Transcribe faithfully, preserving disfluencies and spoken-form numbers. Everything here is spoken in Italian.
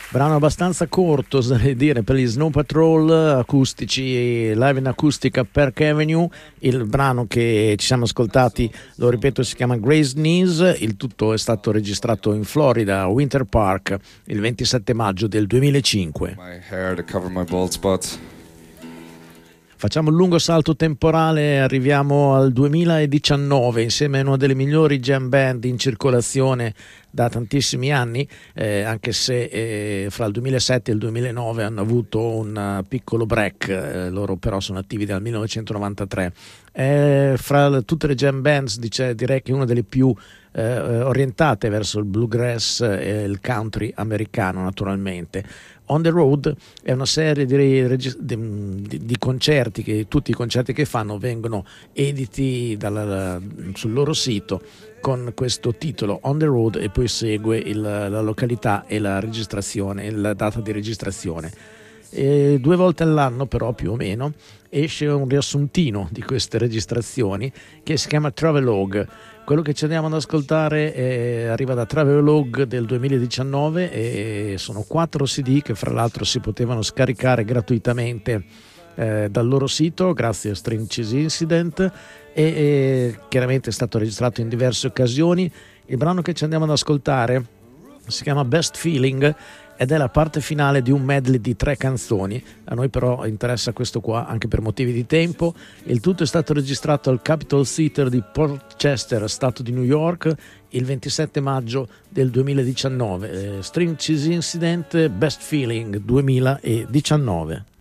Brano abbastanza corto, oserei dire, per gli Snow Patrol, acustici, live in acustica Park Avenue. Il brano che ci siamo ascoltati, lo ripeto, si chiama Grace Knees. Il tutto è stato registrato in Florida, a Winter Park, il ventisette maggio del duemilacinque. My hair to cover my bald spots. Facciamo un lungo salto temporale, arriviamo al duemiladiciannove insieme a una delle migliori jam band in circolazione da tantissimi anni, eh, anche se eh, fra il duemilasette e il duemilanove hanno avuto un uh, piccolo break, eh, loro però sono attivi dal millenovecentonovantatré. Eh, fra tutte le jam bands dice, direi che è una delle più eh, orientate verso il bluegrass e il country americano, naturalmente. On the Road è una serie di, di, di concerti che tutti i concerti che fanno vengono editi dalla, sul loro sito con questo titolo On the Road, e poi segue il, la località e la registrazione, la data di registrazione. E due volte all'anno però più o meno esce un riassuntino di queste registrazioni che si chiama Travelogue. Quello che ci andiamo ad ascoltare è, arriva da Travelogue del duemiladiciannove e sono quattro C D che fra l'altro si potevano scaricare gratuitamente eh, dal loro sito grazie a String Cheese Incident, e, e chiaramente è stato registrato in diverse occasioni. Il brano che ci andiamo ad ascoltare si chiama Best Feeling ed è la parte finale di un medley di tre canzoni. A noi però interessa questo qua anche per motivi di tempo. Il tutto è stato registrato al Capitol Theatre di Port Chester, stato di New York, il ventisette maggio del duemiladiciannove. eh, String Cheese Incident, Best Feeling duemiladiciannove.